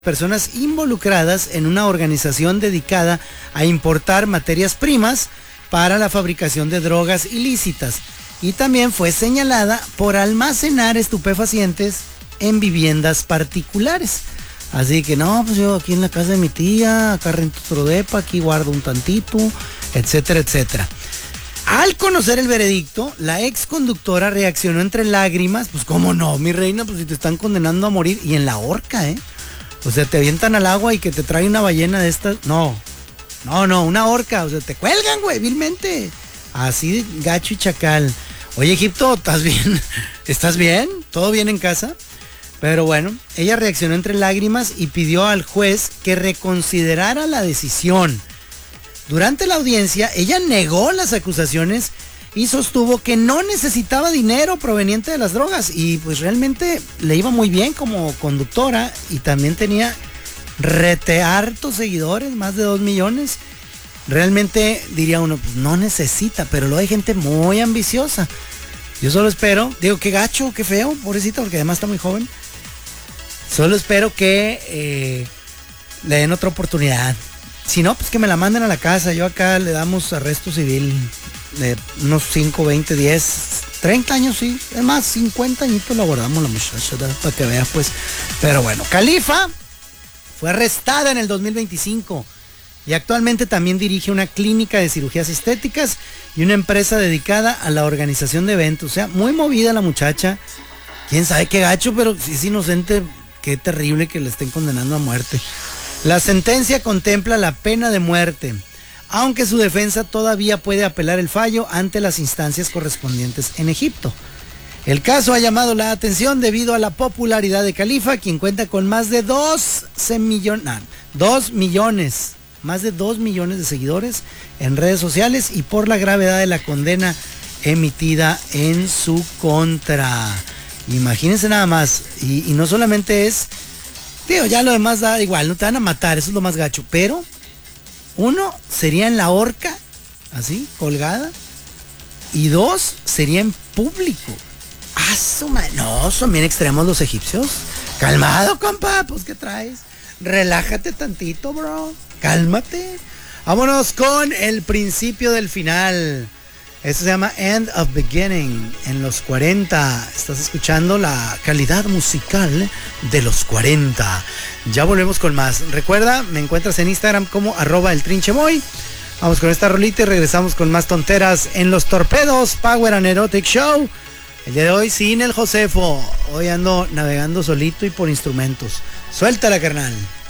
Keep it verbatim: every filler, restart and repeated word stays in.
personas involucradas en una organización dedicada a importar materias primas para la fabricación de drogas ilícitas, y también fue señalada por almacenar estupefacientes en viviendas particulares. Así que no, pues yo aquí en la casa de mi tía, acá rento otro depa, aquí guardo un tantito, etcétera, etcétera. Al conocer el veredicto, la ex conductora reaccionó entre lágrimas. Pues cómo no, mi reina, pues si te están condenando a morir, y en la horca, ¿eh? O sea, te avientan al agua y que te trae una ballena de estas. No, no, no, una horca. O sea, te cuelgan, güey, vilmente. Así de gacho y chacal. Oye, Egipto, ¿estás bien? ¿Estás bien? ¿Todo bien en casa? Pero bueno, ella reaccionó entre lágrimas y pidió al juez que reconsiderara la decisión. Durante la audiencia, ella negó las acusaciones y sostuvo que no necesitaba dinero proveniente de las drogas, y pues realmente le iba muy bien como conductora, y también tenía rete hartos seguidores, más de dos millones. Realmente diría uno, pues no necesita, pero luego hay gente muy ambiciosa. Yo solo espero, digo, qué gacho, qué feo, pobrecita, porque además está muy joven. Solo espero que eh, le den otra oportunidad. Si no, pues que me la manden a la casa. Yo acá le damos arresto civil de unos cinco, veinte, diez, treinta años, sí. Es más, cincuenta añitos la guardamos la muchacha, ¿verdad? Para que veas, pues. Pero bueno, Khalifa fue arrestada en el dos mil veinticinco y actualmente también dirige una clínica de cirugías estéticas y una empresa dedicada a la organización de eventos. O sea, muy movida la muchacha. Quién sabe qué gacho, pero si es inocente, qué terrible que le estén condenando a muerte. La sentencia contempla la pena de muerte, aunque su defensa todavía puede apelar el fallo ante las instancias correspondientes en Egipto. El caso ha llamado la atención debido a la popularidad de Khalifa, quien cuenta con más de dos millones, nah, dos millones, más de dos millones de seguidores en redes sociales, y por la gravedad de la condena emitida en su contra. Imagínense nada más, y, y no solamente es... Tío, ya lo demás da igual, no te van a matar, eso es lo más gacho. Pero uno sería en la horca, así, colgada. Y dos, sería en público. Ah, su madre. No, son bien extremos los egipcios. Calmado, compa, pues ¿qué traes? Relájate tantito, bro. Cálmate. Vámonos con el principio del final. Eso se llama End of Beginning, en los cuarenta. Estás escuchando la calidad musical de los cuarenta. Ya volvemos con más. Recuerda, me encuentras en Instagram como arroba el trinchemoy. Vamos con esta rolita y regresamos con más tonteras en Los Torpedos Power and Erotic Show. El día de hoy sin el Josefo. Hoy ando navegando solito y por instrumentos. Suéltala, carnal.